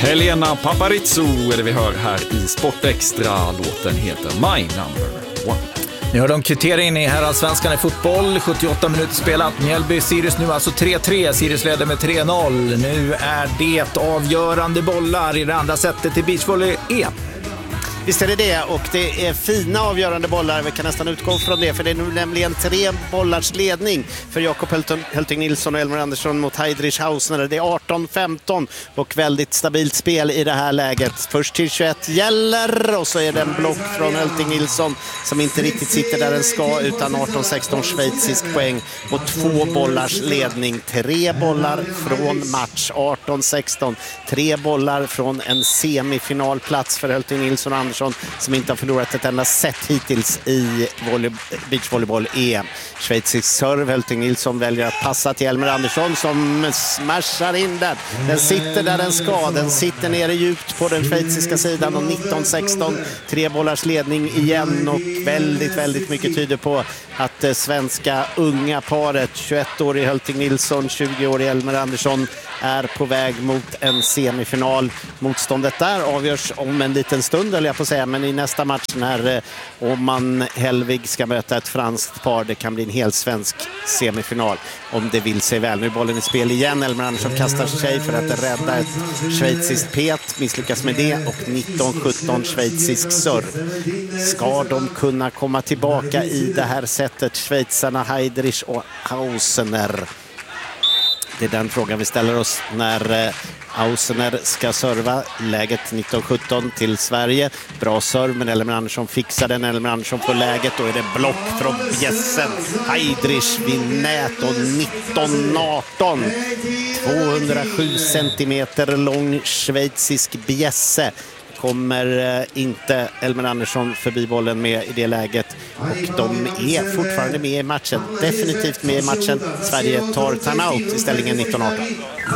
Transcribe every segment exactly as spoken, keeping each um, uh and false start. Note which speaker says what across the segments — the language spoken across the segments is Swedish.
Speaker 1: Helena Paparizou är det vi hör här i Sportextra. Låten heter My Number One.
Speaker 2: Nu har de kvittering in i herrallsvenskan i fotboll. sjuttioåtta minuter spelat. Mjällby-Sirius nu alltså tre tre. Sirius leder med tre noll. Nu är det avgörande bollar i det andra sättet till beachvolley-E M.
Speaker 3: Visst är det det, och det är fina avgörande bollar. Vi kan nästan utgå från det, för det är nu nämligen tre bollars ledning för Jakob Hölting Nilsson och Elmer Andersson mot Heidrich Hausner. Det är arton femton och väldigt stabilt spel i det här läget. Först till tjugoett gäller, och så är det en block från Hölting Nilsson som inte riktigt sitter där den ska, utan arton sexton schweizisk poäng och två bollars ledning. Tre bollar från match, arton sexton. Tre bollar från en semifinalplats för Hölting Nilsson och Andersson, som inte har förlorat ett enda set hittills i volley, beachvolleyboll-E M. Schweizisk serve. Hölting Nilsson väljer att passa till Elmer Andersson som smashar in den. Den sitter där den ska. Den sitter nere djupt på den schweiziska sidan, och nitton sexton. Tre bollars ledning igen, och väldigt, väldigt mycket tyder på att det svenska unga paret, tjugoett-årig Hölting Nilsson, tjugo-årig Elmer Andersson, är på väg mot en semifinal. Motståndet där avgörs om en liten stund, eller jag på säga, men i nästa match när Oman Helvig ska möta ett franskt par. Det kan bli en helt svensk semifinal om det vill sig väl. Nu är bollen i spel igen. Elmer Andersson kastar sig för att rädda ett schweiziskt pet, misslyckas med det, och nitton sjutton schweizisk serv. Ska de kunna komma tillbaka i det här sättet, schweizarna Heidrich och Hausner? Det är den frågan vi ställer oss när eh, Hausner ska serva. Läget nitton sjutton till Sverige. Bra serv, men Elmer Andersson fixar den. Elmer Andersson får läget, då är det block från bjässen. Heidrich vid nät, och nitton arton. tvåhundrasju centimeter lång schweizisk bjässe. Kommer inte Elmer Andersson förbi bollen med i det läget, och de är fortfarande med i matchen, definitivt med i matchen. Sverige tar timeout i ställningen nitton arton.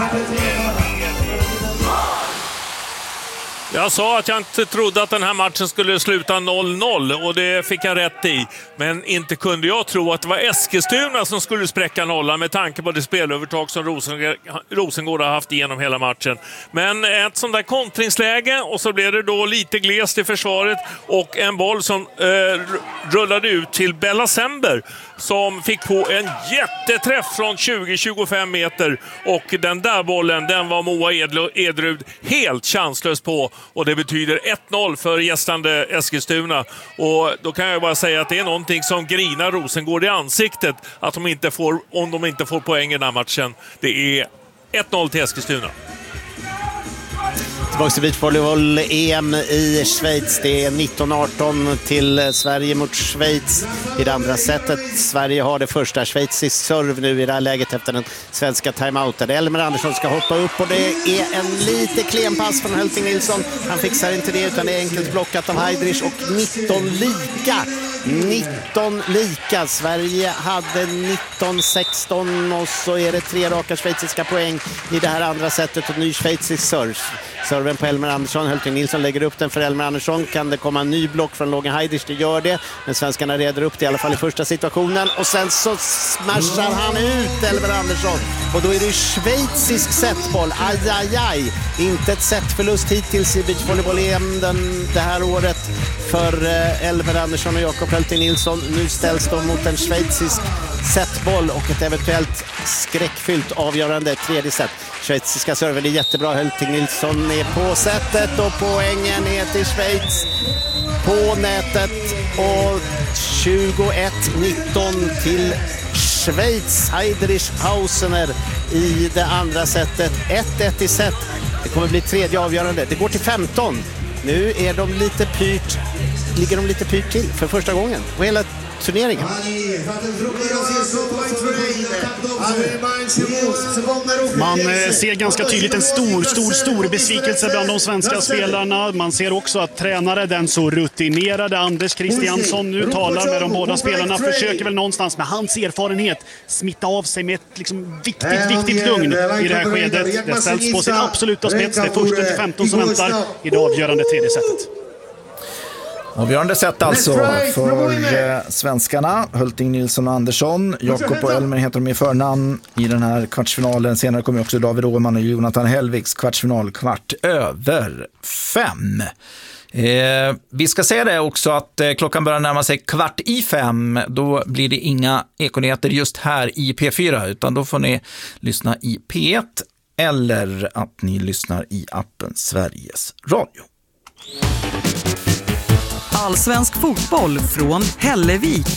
Speaker 4: Jag sa att jag inte trodde att den här matchen skulle sluta noll noll, och det fick jag rätt i. Men inte kunde jag tro att det var Eskilstuna som skulle spräcka nollan med tanke på det spelövertag som Rosengård, Rosengård har haft igenom hela matchen. Men ett sånt där kontringsläge, och så blev det då lite glest i försvaret, och en boll som eh, rullade ut till Bella Sember, som fick på en jätteträff från tjugo till tjugofem meter, och den där bollen, den var Moa Edrud helt chanslös på, och det betyder ett noll för gästande Eskilstuna. Och då kan jag bara säga att det är någonting som grinar Rosengård i ansiktet, att de inte får, om de inte får poäng i den här matchen. Det är ett noll till Eskilstuna.
Speaker 3: Tillbaka till beachvolleyboll-E M i Schweiz. Det är nitton arton till Sverige mot Schweiz i det andra sättet. Sverige har det första. Schweizisk serv nu i det här läget efter den svenska timeouten. Elmer Andersson ska hoppa upp, och det är en lite klen pass från Hölting Nilsson. Han fixar inte det, utan det är enkelt blockat av Heidrich, och nitton lika. nitton lika. Sverige hade nitton sexton, och så är det tre raka schweiziska poäng i det här andra sättet, och ny schweizisk serv. Serven på Elmer Andersson. Hölting Nilsson lägger upp den för Elmer Andersson. Kan det komma en ny block från Logan Heidrich? Det gör det. Men svenskarna reder upp det i alla fall i första situationen. Och sen så smashar han ut Elmer Andersson. Och då är det schweizisk setboll. Aj, aj, aj. Inte ett setförlust hittills i beachvolleyboll-E M den, det här året för eh, Elmer Andersson och Jakob Hölting Nilsson. Nu ställs de mot en schweizisk setboll och ett eventuellt skräckfyllt avgörande tredje set. Schweiziska serven är jättebra. Hölting Nilsson är på sättet, och poängen är till Schweiz på nätet, och tjugoett nitton till Schweiz. Heidrich Hausner i det andra sättet. ett ett i set. Det kommer bli tredje avgörande. Det går till femton. Nu är de lite pyrt, ligger de lite pyrt till för första gången och hela turneringen.
Speaker 5: Man ser ganska tydligt en stor, stor, stor besvikelse bland de svenska spelarna. Man ser också att tränare, den så rutinerade Anders Christiansson, nu talar med de båda spelarna, försöker väl någonstans med hans erfarenhet smitta av sig med ett liksom viktigt, viktigt lugn i det här skedet. Det ställs på sin absoluta spets. Det är första till femton som väntar i det avgörande tredje sättet.
Speaker 2: Avgörande sätt alltså för eh, svenskarna. Hulting, Nilsson och Andersson. Jakob och Elmer heter de i förnamn i den här kvartsfinalen. Senare kommer också David Åhman och Jonathan Hellviks kvartsfinal kvart över fem. Eh, vi ska säga det också att eh, klockan börjar närma sig kvart i fem. Då blir det inga ekonyheter just här i P fyra, utan då får ni lyssna i P ett eller att ni lyssnar i appen Sveriges Radio.
Speaker 6: Allsvensk fotboll från Hällevik.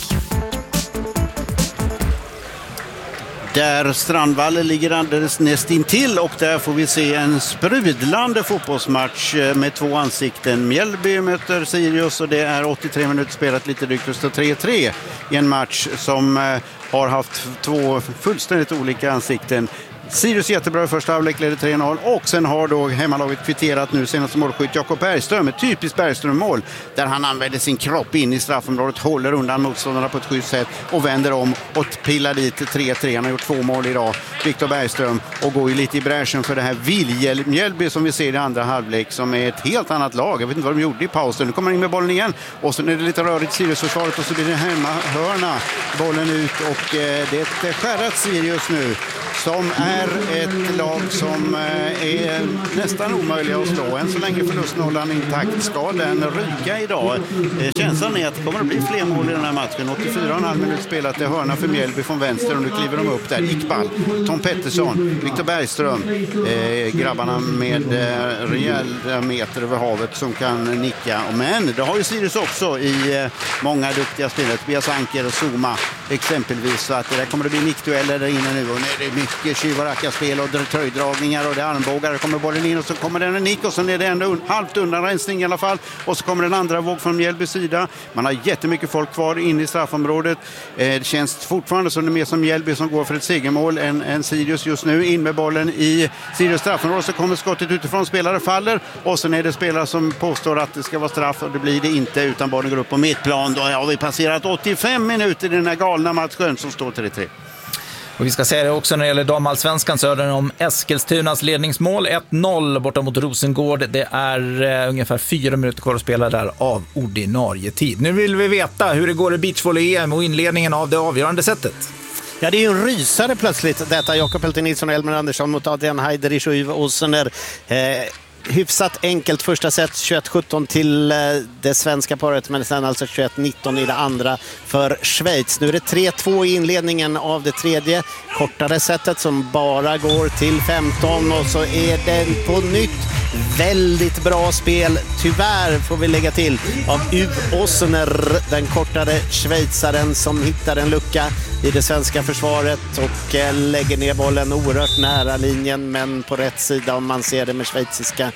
Speaker 3: Där Strandvallen ligger alldeles nästintill och där får vi se en sprudlande fotbollsmatch med två ansikten. Mjällby möter Sirius och det är åttiotre minuter spelat, lite drygt, och står tre tre i en match som har haft två fullständigt olika ansikten. Sirius jättebra i första halvlek, leder tre noll och sen har då hemmalaget kvitterat nu senast målskytt Jakob Bergström, ett typiskt Bergström-mål där han använder sin kropp in i straffområdet, håller undan motståndarna på ett schysst sätt och vänder om och pillar dit tre tre. Han har gjort två mål idag, Viktor Bergström, och går ju lite i bräschen för det här Mjällby som vi ser i andra halvlek, som är ett helt annat lag. Jag vet inte vad de gjorde i pausen. Nu kommer han in med bollen igen och så är det lite rörigt Sirius-försvaret och så blir det hemma hörna, bollen ut och eh, det är ett skärrat Sirius nu som är ett lag som är nästan omöjliga att slå. Än så länge förlustnollan intakt. Ska den ryka idag? Känslan är att det kommer att bli fler mål i den här matchen. åttiofyra och en halv minut spelat, det hörna för Mjällby från vänster och nu kliver de upp där. Iqbal, Tom Pettersson, Viktor Bergström, eh, grabbarna med eh, rejäla meter över havet som kan nicka. Men det har ju Sirius också i eh, många duktiga spelare. Tobias Anker och Zuma exempelvis, så att det där kommer att bli nickdueller där inne nu och det är mycket tjuvaracka-spel och tröjdragningar och det är armbågar. Det kommer bollen in och så kommer den en nick och så är det ändå un- halvt undanrensning i alla fall och så kommer den andra våg från Mjällbys sida. Man har jättemycket folk kvar inne i straffområdet. Eh, det känns fortfarande som det är mer som Mjällby som går för ett segermål än, än Sirius just nu. In med bollen i Sirius straffområde så kommer skottet utifrån, spelare faller och sen är det spelare som påstår att det ska vara straff och det blir det inte utan bollen går upp på mittplan. Då har vi passerat åttiofem minuter i den här galna matchen som står tre tre.
Speaker 2: Och vi ska säga det också när det gäller damallsvenskan, så är det om Eskilstunas ledningsmål ett noll borta mot Rosengård. Det är eh, ungefär fyra minuter kvar att spela där av ordinarie tid. Nu vill vi veta hur det går i beachvolley-E M och inledningen av det avgörande sättet.
Speaker 3: Ja, det är ju en rysare plötsligt detta. Jakob Hulting, Nilsson och Elmer Andersson mot Adrian Heiderich och Yves Ossener. Eh, hyfsat enkelt första set, tjugoett sjutton till eh, det svenska paret, men sen alltså tjugoett nitton i det andra för Schweiz. Nu är det tre två i inledningen av det tredje kortare setet som bara går till femton och så är den på nytt väldigt bra spel, tyvärr får vi lägga till, av Yves Ossener, den kortare schweizaren som hittar en lucka i det svenska försvaret och eh, lägger ner bollen oerhört nära linjen men på rätt sida om man ser det med schweiziska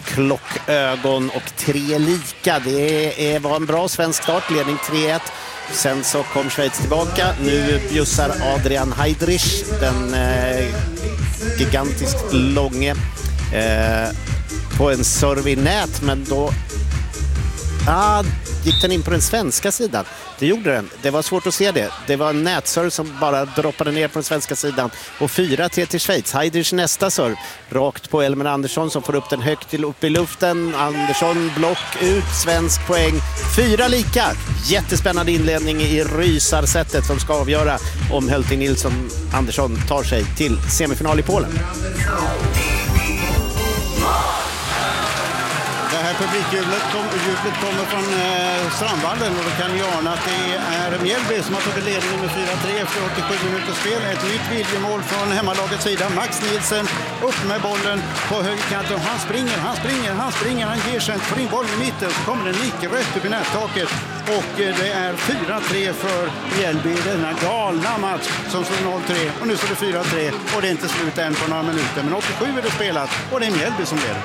Speaker 3: klockögon och tre lika. Det är, var en bra svensk start, ledning tre ett. Sen så kom Schweiz tillbaka. Nu bjussar Adrian Heiderich, den eh, gigantiskt långe, eh, på en serve i nät, men då ah, gick den in på den svenska sidan. Det gjorde den. Det var svårt att se det. Det var en nätserve som bara droppade ner på den svenska sidan. Och fyra tre till Schweiz. Heiderich nästa serve. Rakt på Elmer Andersson som får upp den högt till upp i luften. Andersson block ut. Svensk poäng. Fyra lika. Jättespännande inledning i rysarsättet som ska avgöra om Hulting, Nilsson, Andersson tar sig till semifinal i Polen. Det här publikjublet kom, jublet kommer från eh, Strandvallen och då kan ni ana att det är Mjällby som har tagit ledningen med fyra tre efter åttiosju minuter spel. Ett nytt viljemål från hemmalagets sida. Max Nielsen upp med bollen på högerkanten. Han springer, han springer, han springer, han ger sig, får in bollen i mitten, så kommer den nick rätt upp i nättaket. Och eh, det är fyra tre för Mjällby i denna galna match som står noll tre. Och nu står det fyra tre och det är inte slut än på några minuter. Men åttiosju är det spelat och det är Mjällby som leder.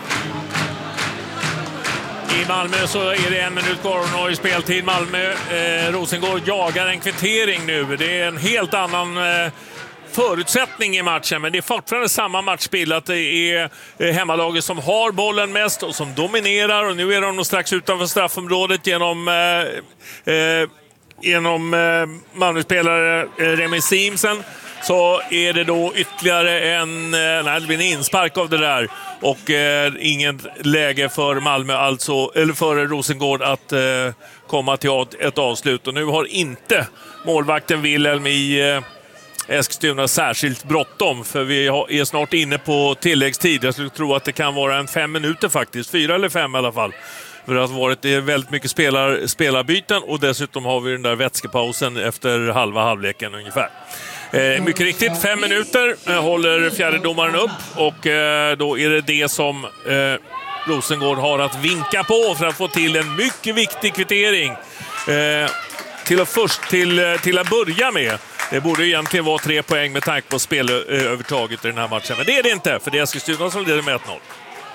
Speaker 4: I Malmö så är det en minut kvar i speltid. Malmö, eh, Rosengård jagar en kvittering nu. Det är en helt annan eh, förutsättning i matchen, men det är fortfarande samma matchbild, att det är eh, hemmalaget som har bollen mest och som dominerar, och nu är de nog strax utanför straffområdet genom eh, eh, genom eh, Malmö-spelare eh, Remi Simsen. så är det då ytterligare en, nej, det blir en inspark av det där och eh, inget läge för Malmö, alltså, eller för Rosengård att eh, komma till ett avslut. Och nu har inte målvakten Wilhelm i eh, Eskilstuna särskilt bråttom, för vi är snart inne på tilläggstid. Jag skulle tro att det kan vara en fem minuter faktiskt, fyra eller fem i alla fall. För det har varit väldigt mycket spelar, spelarbyten och dessutom har vi den där vätskepausen efter halva halvleken ungefär. Eh, mycket riktigt, fem minuter eh, håller fjärdedomaren upp och eh, då är det det som eh, Rosengård har att vinka på för att få till en mycket viktig kvittering. Eh, till, att först, till, till att börja med. Det borde egentligen vara tre poäng med tanke på spelövertaget i den här matchen. Men det är det inte, för det är Eskilstuna som leder med ett noll.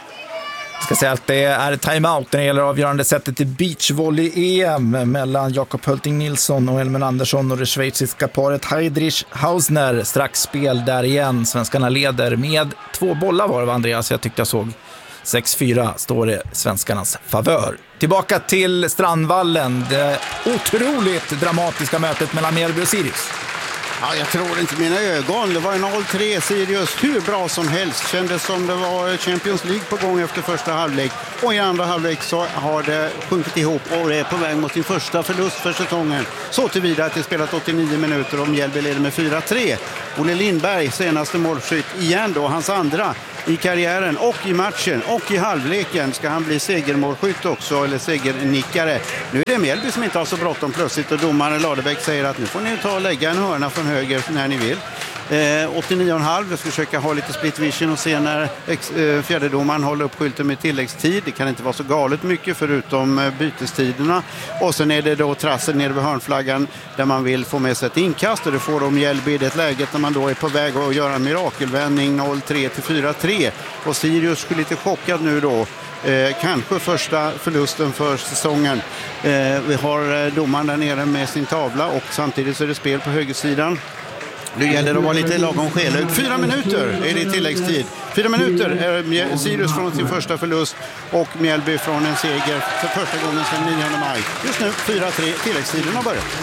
Speaker 2: Jag ska säga att det är timeout när det gäller avgörande sättet i beachvolley-E M mellan Jakob Hölting Nilsson och Elmer Andersson och det schweiziska paret Heidrich Hausner. Strax spel där igen. Svenskarna leder med två bollar var det, Andreas. Jag tyckte jag såg sex fyra står det svenskarnas favör. Tillbaka till Strandvallen. Det otroligt dramatiska mötet mellan Mjällby och Sirius.
Speaker 7: Ja, jag tror inte mina ögon. Det var en noll tre Sirius, hur bra som helst. Kändes som det var Champions League på gång efter första halvlek. Och i andra halvlek så har det sjunkit ihop och det är på väg mot sin första förlust för säsongen. Så tillvida att det spelat åttionio minuter och Mjällby leder med fyra tre. Olle Lindberg, senaste målskytt igen då, hans andra i karriären och i matchen och i halvleken ska han bli segermålskytt också, eller segernickare. Nu är det Mjällby som inte har så bråttom plötsligt och domaren Ladebäck säger att nu får ni ta och lägga en hörna från höger när ni vill. Eh, åttionio komma fem, jag ska försöka ha lite split vision och se när ex, eh, fjärdedomaren håller upp skylten med tilläggstid. Det kan inte vara så galet mycket förutom eh, bytestiderna. Och sen är det då trassen nere vid hörnflaggan där man vill få med sig ett inkast och det får de Mjällby i det läget när man då är på väg att göra en mirakelvändning noll tre till fyra tre. Och Sirius skulle lite chockad nu då. Eh, kanske första förlusten för säsongen. Eh, vi har eh, domaren där nere med sin tavla och samtidigt så är det spel på högersidan. Det gäller att vara lite lagom skelög. Fyra minuter är det i tilläggstid. Fyra minuter är Sirius från sin första förlust och Mjällby från en seger för första gången sedan nionde maj. Just nu fyra tre, tilläggstiden har börjat.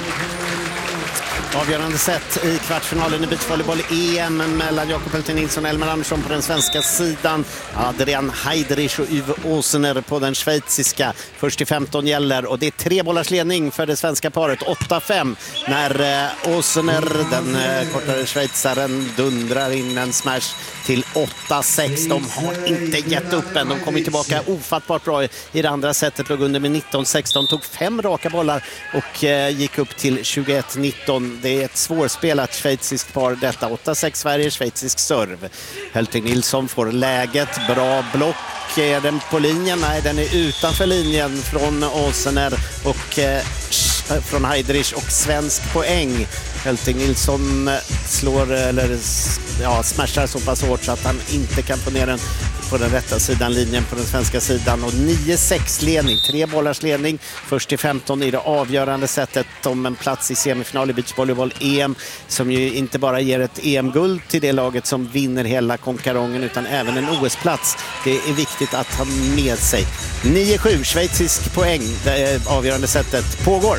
Speaker 3: Avgörande set i kvartsfinalen i beachvolleyboll-E M mellan Jakob Hölting Nilsson och Elmer Andersson på den svenska sidan. Adrian Heidrich och Uwe Åsener på den schweiziska. Först till femton gäller och det är tre bollars ledning för det svenska paret. åtta fem när eh, Åsener, den eh, kortare schweizaren, dundrar in en smash till åtta sex. De har inte gett upp än. De kommer tillbaka ofattbart bra i det andra setet. Låg under med nitton sexton. Tog fem raka bollar och eh, gick upp till tjugoett nitton. Det är ett svårspelat schweiziskt par detta. åtta sex Sverige, schweizisk serv. Hölting Nilsson får läget. Bra block. Är den på linjen? Nej, den är utanför linjen från Åsener och eh, från Heidrich och svensk poäng. Hölting Nilsson slår eller ja, smashar så pass hårt så att han inte kan få ner den på den rätta sidan linjen på den svenska sidan. Och nio sex ledning, tre bollars ledning. Först till femton i det avgörande sättet om en plats i semifinal i beachvolleyboll-E M som ju inte bara ger ett E M-guld till det laget som vinner hela konkarongen utan även en O S-plats. Det är viktigt att ha med sig. nio sju, schweizisk poäng. Det avgörande sättet pågår.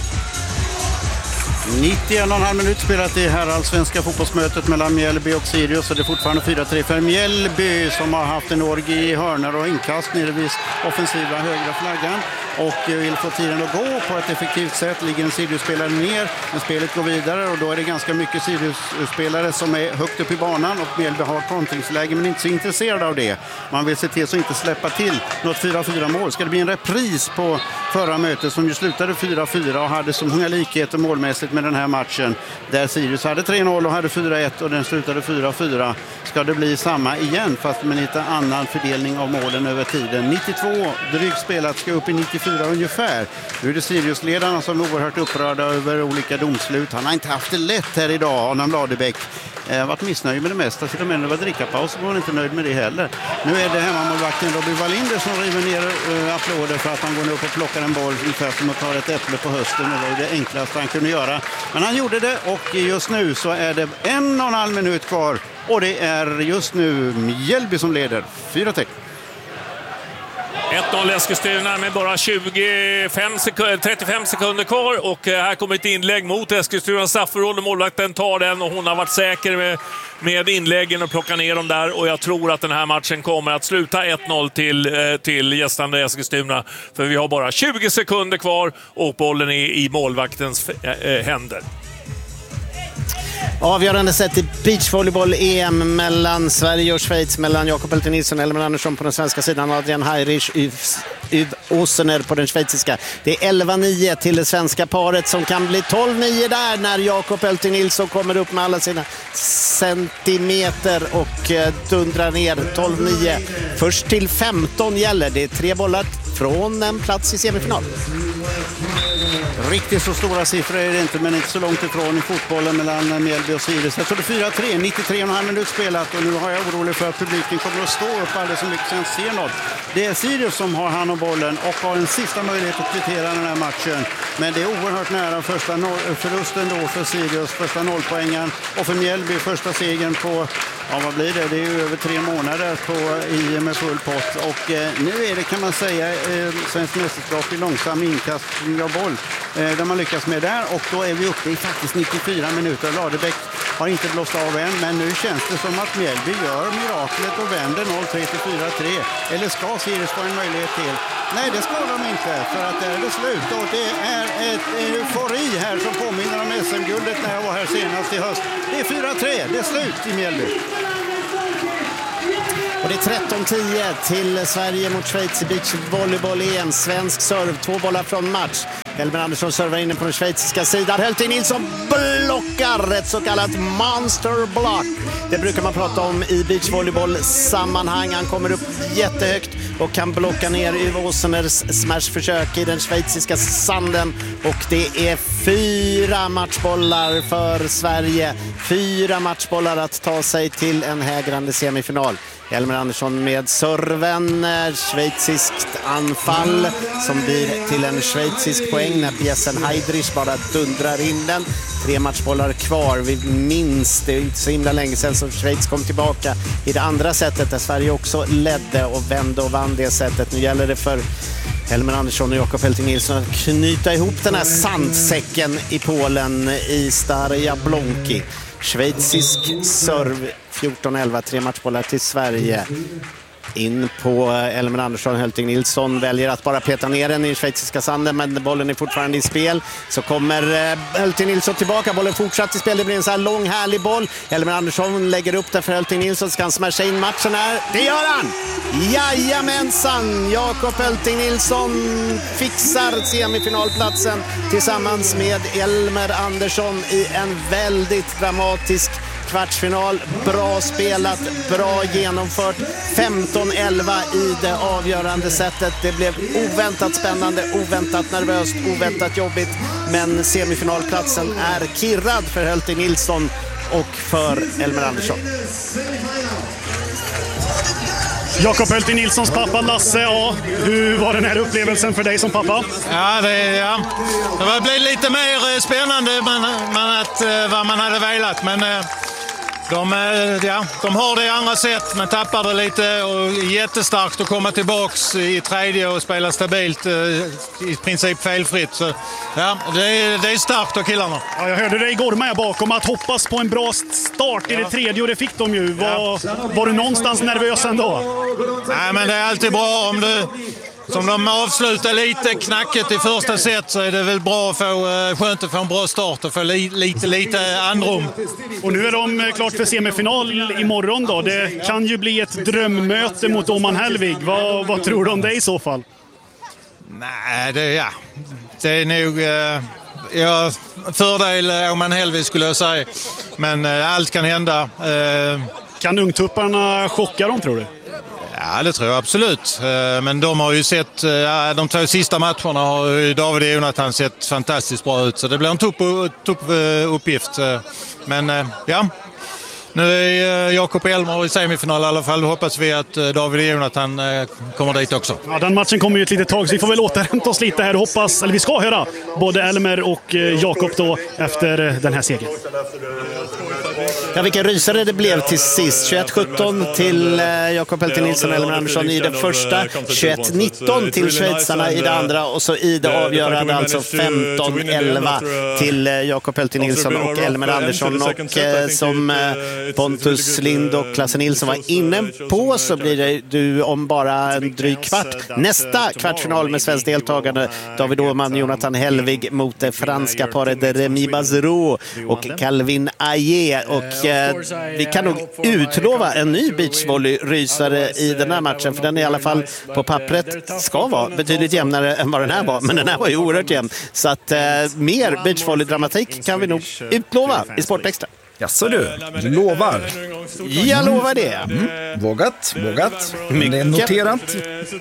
Speaker 7: nittioen och en halv minut spelat i herrallsvenska fotbollsmötet mellan Mjällby och Sirius och det är fortfarande fyra tre för Mjällby som har haft en orgi i hörnor och inkast nere vid offensiva högra flaggan och vill få tiden att gå på ett effektivt sätt. Ligger en Sirius-spelare ner, men spelet går vidare och då är det ganska mycket Sirius-spelare som är högt upp i banan och Mjällby har kontringsläge men inte så intresserad av det. Man vill se till så inte släppa till något fyra fyra mål. Ska det bli en repris på förra mötet som ju slutade fyra fyra och hade så många likheter målmässigt med den här matchen där Sirius hade tre noll och hade fyra ett och den slutade fyra fyra. Ska det bli samma igen fast med lite annan fördelning av målen över tiden. nittiotvå drygt spelat, ska upp i nittiofyra ungefär. Nu är det Sirius-ledarna som är oerhört upprörda över olika domslut. Han har inte haft det lätt här idag, Adam Ladebäck. Jag har varit missnöjd med det mesta. Till och med när det var drickapaus var han inte nöjd med det heller. Nu är det hemmamålvakten Robin Wallinder som river ner uh, applåder för att han går upp och plockar en boll ungefär som att ta ett äpple på hösten. Det var det enklaste han kunde göra. Men han gjorde det och just nu så är det en och en halv minut kvar. Och det är just nu Mjällby som leder. fyra tre.
Speaker 4: ett noll Eskilstuna med bara tjugofem sekunder, trettiofem sekunder kvar och här kommer ett inlägg mot Eskilstuna straffområde. Målvakten tar den och hon har varit säker med, med inläggen och plockar ner dem där och jag tror att den här matchen kommer att sluta ett noll till, till gästande Eskilstuna för vi har bara tjugo sekunder kvar och bollen är i målvaktens äh, händer.
Speaker 3: Avgörande sätt i beachvolleyboll-E M mellan Sverige och Schweiz, mellan Jakob Helting Nilsson och Elmer Andersson på den svenska sidan och Adrian Heirich Yv Osener på den schweiziska. Det är elva nio till det svenska paret som kan bli tolv nio där när Jakob Helting Nilsson kommer upp med alla sina centimeter och dundrar ner tolv nio. Först till femton gäller. Det är tre bollar från en plats i semifinal.
Speaker 7: Riktigt så stora siffror är det inte, men inte så långt ifrån i fotbollen mellan Mjällby och Sirius. Jag tror det fyra tre, nittiotre och en halv minut spelat och nu har jag orolig för att publiken kommer att stå upp alldeles så mycket sen ser något. Det är Sirius som har hand om bollen och har en sista möjlighet att kvittera den här matchen. Men det är oerhört nära första no- förlusten då för Sirius, första nollpoängen och för Mjällby första segern på, ja vad blir det? Det är ju över tre månader på I med full pott och eh, nu är det kan man säga eh, svensk mästerskap i långsam inkastning av boll. De har lyckats med där och då är vi uppe i faktiskt nittiofyra minuter. Ladebäck har inte blåst av än, men nu känns det som att Mjällby gör miraklet och vänder noll tre till fyra tre. Eller ska Sirius få en möjlighet till? Nej, det ska de inte, för att det är det slut. Och det är ett eufori här som påminner om S M-guldet när jag var här senast i höst. Det är fyra tre, det är slut i Mjällby.
Speaker 3: Och det är tretton tio till Sverige mot Schweiz i beachvolleyboll-E M. Svensk serv, två bollar från match. Elmer Andersson servar inne på den schweiziska sidan. Helting Nilsson blockar ett så kallat monster block. Det brukar man prata om i beachvolleyboll-sammanhang. Han kommer upp jättehögt och kan blocka ner Yv Oseners smashförsök i den schweiziska sanden. Och det är fyra matchbollar för Sverige. Fyra matchbollar att ta sig till en hägrande semifinal. Elmer Andersson med serven, schweiziskt anfall som blir till en schweizisk poäng när Bjesen Heidrich bara dundrar in den. Tre matchbollar kvar. Vi minns det är inte så himla länge sedan som Schweiz kom tillbaka i det andra sättet där Sverige också ledde och vände och vann det sättet. Nu gäller det för Elmer Andersson och Jakob Helting Nilsson att knyta ihop den här sandsäcken i Polen i Stare Jablonki. Schweizisk serv fjorton elva, tre matchbollar till Sverige. In på Elmer Andersson. Helting Nilsson väljer att bara peta ner den i schweiziska sanden, men bollen är fortfarande i spel. Så kommer Helting Nilsson tillbaka. Bollen fortsatt i spel. Det blir en så här lång härlig boll. Elmer Andersson lägger upp den för Helting Nilsson. Ska han smasha in matchen här? Det gör han! Jajamensan! Jakob Helting Nilsson fixar semifinalplatsen tillsammans med Elmer Andersson i en väldigt dramatisk kvartsfinal. Bra spelat, bra genomfört. femton elva i det avgörande sättet. Det blev oväntat spännande, oväntat nervöst, oväntat jobbigt. Men semifinalplatsen är kirrad för Helting Nilsson och för Elmer Andersson.
Speaker 5: Jakob Helting Nilssons pappa Lasse, ja, hur var den här upplevelsen för dig som pappa?
Speaker 8: Ja, det, ja. det blev lite mer spännande man, man att, vad man hade velat, men de, ja, de har det i andra sätt, men tappar det lite och jättestarkt att komma tillbaks i tredje och spela stabilt, i princip felfritt. Så, ja, det, är, det är starkt av killarna.
Speaker 5: Ja, jag hörde dig igår med bakom att hoppas på en bra start i det tredje och det fick de ju. Var, ja. var du någonstans nervös ändå?
Speaker 8: Nej, men det är alltid bra om du... Som de avslutar lite knacket i första set så är det väl bra att få, skönt att få en bra start och få li, lite, lite andrum.
Speaker 5: Och nu är de klart för semifinal imorgon då. Det kan ju bli ett drömmöte mot Oman Hellvig. Vad, vad tror du om det i så fall?
Speaker 8: Nej, det, ja. det är nog eh, ja, fördel Oman Hellvig skulle jag säga. Men eh, allt kan hända. Eh,
Speaker 5: kan ungtupparna chocka dem tror du?
Speaker 8: Ja, det tror jag absolut. Men de har ju sett, de två sista matcherna har David och Jonathan sett fantastiskt bra ut. Så det blir en tuff, tuff uppgift. Men ja, nu är Jakob och Elmer i semifinal i alla fall. Då hoppas vi att David och Jonathan kommer dit också.
Speaker 5: Ja, den matchen kommer ju ett litet tag så vi får väl återhämta oss lite här och hoppas, eller vi ska höra både Elmer och Jakob då efter den här segern.
Speaker 3: Ja, vilken rysare det blev till sist. tjugoett sjutton till eh, Jakob Helting Nilsson och Elmer Andersson i det första. tjugoett nitton till schweizarna i det andra. Och så i det avgörande alltså femton elva till eh, Jakob Helting Nilsson och Elmer Andersson. Och eh, som eh, Pontus Lind och Klasse Nilsson var inne på så blir det du om bara en dryg kvart. Nästa kvartsfinal med svensk deltagande. David Åhman, Jonathan Hellvig mot det franska paret Remy Bazero och Calvin Aie. Och eh, vi kan nog utlova en ny beachvolley-rysare i den här matchen, för den i alla fall på pappret ska vara betydligt jämnare än vad den här var, men den här var ju oerhört jämn. Så att eh, mer beachvolley-dramatik kan vi nog utlova i Sportextra.
Speaker 2: Jaså du, du lovar.
Speaker 3: Jag lovar det.
Speaker 2: Mm. Vågat, vågat. Det är noterat.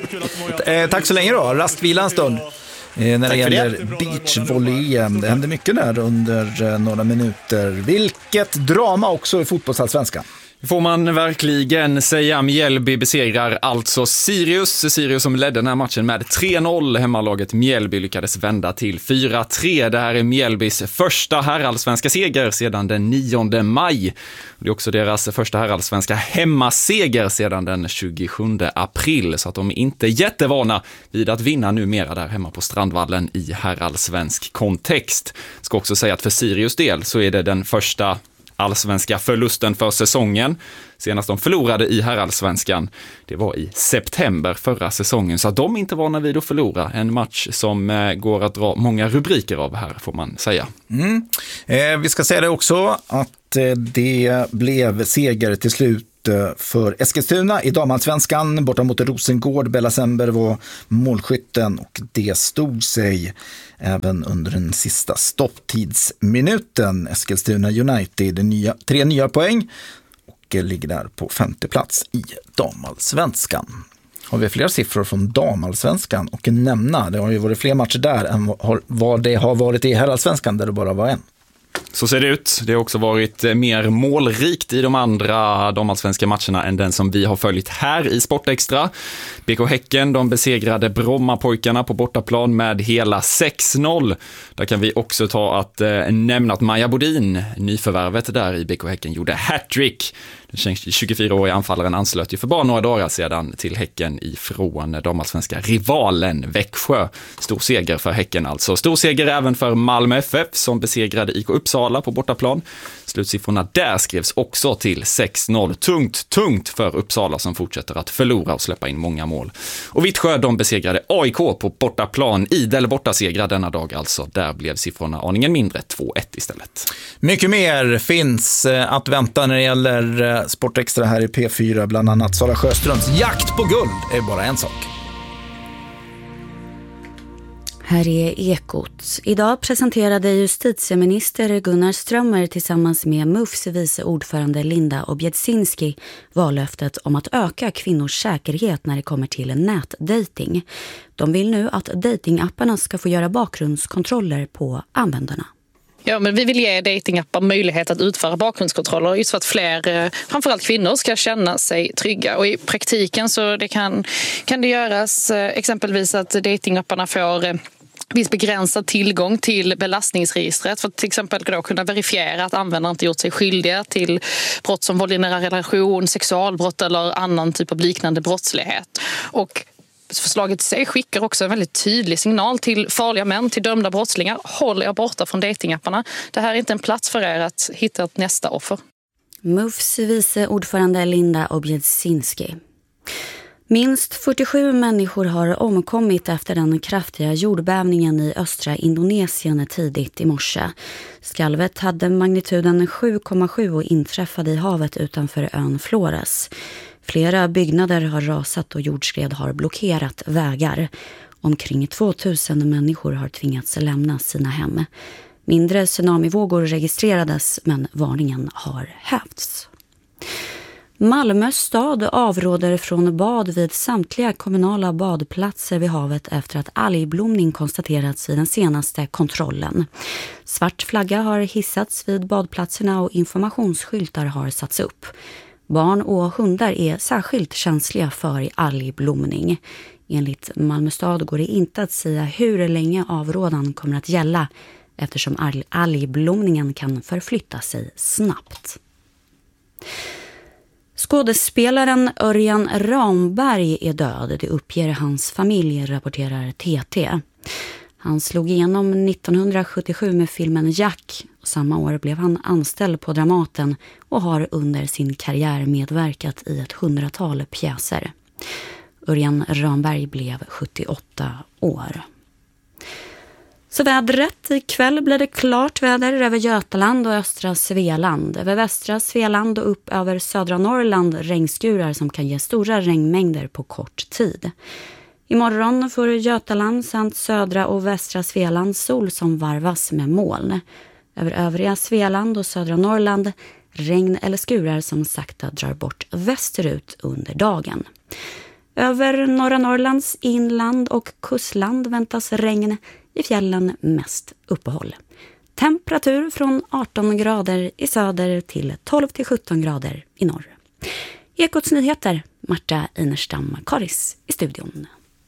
Speaker 2: Eh, tack så länge då, rastvila en stund. Eh, när det gäller beachvolley. Det händer mycket där under eh, några minuter. Vilket drama också i fotbollsallsvenskan.
Speaker 1: Får man verkligen säga. Mjällby besegrar alltså Sirius. Sirius som ledde den här matchen med tre noll. Hemmalaget Mjällby lyckades vända till fyra tre. Det här är Mjällbys första herrallsvenska seger sedan den nionde maj. Det är också deras första herrallsvenska hemmaseger sedan den tjugosjunde april. Så att de är inte jättevana vid att vinna numera där hemma på Strandvallen i herrallsvensk kontext. Ska också säga att för Sirius del så är det den första allsvenska förlusten för säsongen. Senast de förlorade i herrallsvenskan, det var i september förra säsongen. Så att de inte var vid att förlora. En match som eh, går att dra många rubriker av här, får man säga.
Speaker 2: Mm. Eh, vi ska säga det också att eh, det blev seger till slut för Eskilstuna i damallsvenskan borta mot Rosengård. Bella Sember var målskytten och det stod sig även under den sista stopptidsminuten. Eskilstuna United nya, tre nya poäng och ligger där på femte plats i damallsvenskan. Har vi fler siffror från damallsvenskan och nämna, det har ju varit fler matcher där än vad det har varit i herrallsvenskan där det bara var en.
Speaker 1: Så ser det ut. Det har också varit mer målrikt i de andra damallsvenska matcherna än den som vi har följt här i Sportextra. B K Häcken, de besegrade Brommapojkarna på bortaplan med hela sex noll. Där kan vi också ta att eh, nämna att Maja Bodin, nyförvärvet där i B K Häcken, gjorde hattrick. Den tjugofyraåriga anfallaren anslöt ju för bara några dagar sedan till Häcken ifrån damallsvenska rivalen Växjö. Stor seger för Häcken alltså. Stor seger även för Malmö F F som besegrade I K Uppsala på bortaplan. Slutsiffrorna där skrevs också till sex noll. Tungt, tungt för Uppsala som fortsätter att förlora och släppa in många mål. Och Vittsjö, de besegrade A I K på bortaplan. Idel bortasegra denna dag alltså. Där blev siffrorna aningen mindre, två ett istället.
Speaker 2: Mycket mer finns att vänta när det gäller Sportextra här i P fyra. Bland annat Sara Sjöströms jakt på guld är bara en sak.
Speaker 9: Här är Ekot. Idag presenterade justitieminister Gunnar Strömmer tillsammans med M U Fs vice ordförande Linda Objedzinski vallöftet om att öka kvinnors säkerhet när det kommer till nätdating. De vill nu att datingapparna ska få göra bakgrundskontroller på användarna.
Speaker 10: Ja, men vi vill ge datingappar möjlighet att utföra bakgrundskontroller just för att fler, framförallt kvinnor, ska känna sig trygga. Och i praktiken så det kan, kan det göras exempelvis att datingapparna får viss begränsad tillgång till belastningsregistret för att till exempel då kunna verifiera att användaren inte gjort sig skyldiga till brott som våld i nära relation, sexualbrott eller annan typ av liknande brottslighet. Och förslaget i sig skickar också en väldigt tydlig signal till farliga män, till dömda brottslingar. Håll er borta från datingapparna. Det här är inte en plats för er att hitta ett nästa offer.
Speaker 9: M U Fs vice ordförande Linda Objedzinski. Minst fyrtiosju människor har omkommit efter den kraftiga jordbävningen i östra Indonesien tidigt i morse. Skalvet hade magnituden sju komma sju och inträffade i havet utanför ön Flores. Flera byggnader har rasat och jordskred har blockerat vägar. Omkring tvåtusen människor har tvingats lämna sina hem. Mindre tsunamivågor registrerades men varningen har hävts. Malmö stad avråder från bad vid samtliga kommunala badplatser vid havet efter att algblomning konstaterats vid den senaste kontrollen. Svart flagga har hissats vid badplatserna och informationsskyltar har satts upp. Barn och hundar är särskilt känsliga för algblomning. Enligt Malmö stad går det inte att säga hur länge avrådan kommer att gälla eftersom algblomningen kan förflytta sig snabbt. Skådespelaren Örjan Ramberg är död, det uppger hans familj, rapporterar T T. Han slog igenom nittonhundrasjuttiosju med filmen Jack. Samma år blev han anställd på Dramaten och har under sin karriär medverkat i ett hundratal pjäser. Örjan Ramberg blev sjuttioåtta år. Så vädret, ikväll blir det klart väder över Götaland och östra Svealand. Över västra Svealand och upp över södra Norrland regnskurar som kan ge stora regnmängder på kort tid. Imorgon får Götaland samt södra och västra Svealand sol som varvas med moln. Över övriga Svealand och södra Norrland regn eller skurar som sakta drar bort västerut under dagen. Över norra Norrlands inland och kustland väntas regn, i fjällen mest uppehåll. Temperatur från arton grader i söder till tolv till sjutton grader i norr. Ekots nyheter, Marta Einerstam Karis i studion.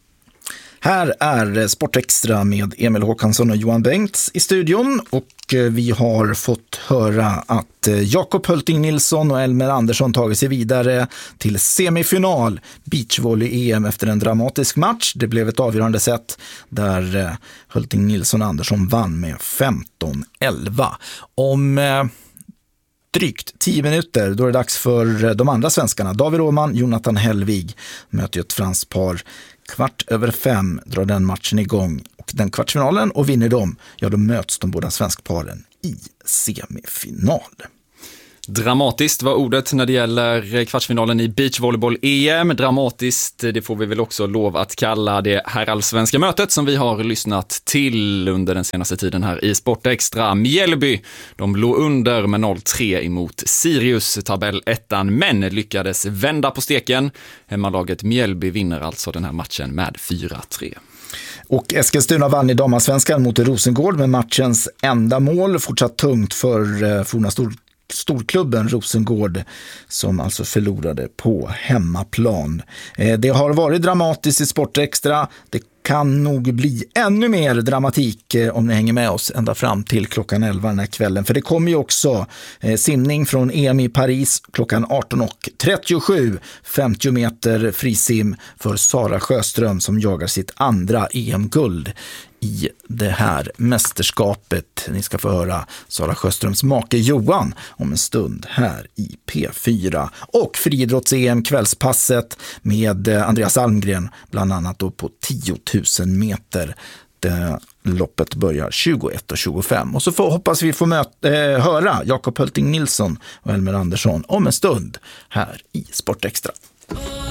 Speaker 2: Här är Sportextra med Emil Håkansson och Johan Bengts i studion, och vi har fått höra att Jakob Hölting Nilsson och Elmer Andersson tagit sig vidare till semifinal beachvolley-E M efter en dramatisk match. Det blev ett avgörande set där Hölting Nilsson och Andersson vann med femton elva. Om drygt tio minuter då är det dags för de andra svenskarna. David Åhman, Jonathan Hellvig möter ett franskt par. Kvart över fem drar den matchen igång, och den kvartsfinalen, och vinner de, ja då möts de båda svenskparen i semifinal.
Speaker 1: Dramatiskt var ordet när det gäller kvartsfinalen i beachvolleyboll-E M. Dramatiskt, det får vi väl också lov att kalla det herrallsvenska mötet som vi har lyssnat till under den senaste tiden här i Sportextra. Mjällby, de låg under med noll tre emot Sirius, tabellettan, men lyckades vända på steken. Hemmalaget Mjällby vinner alltså den här matchen med fyra tre.
Speaker 2: Och Eskilstuna vann i damallsvenskan mot Rosengård med matchens enda mål. Fortsatt tungt för forna stor storklubben Rosengård, som alltså förlorade på hemmaplan. Det har varit dramatiskt i Sportextra. Det kan nog bli ännu mer dramatik om ni hänger med oss ända fram till klockan elva den här kvällen. För det kommer ju också simning från E M i Paris klockan arton och trettiosju. femtio meter frisim för Sara Sjöström som jagar sitt andra E M-guld i det här mästerskapet. Ni ska få höra Sara Sjöströms make Johan om en stund här i P fyra. Och friidrotts-E M kvällspasset med Andreas Almgren bland annat då på tio tusen meter. Det loppet börjar tjugoett och tjugofem. Och så får, hoppas vi få möta, eh, höra Jakob Hölting Nilsson och Elmer Andersson om en stund här i Sportextra.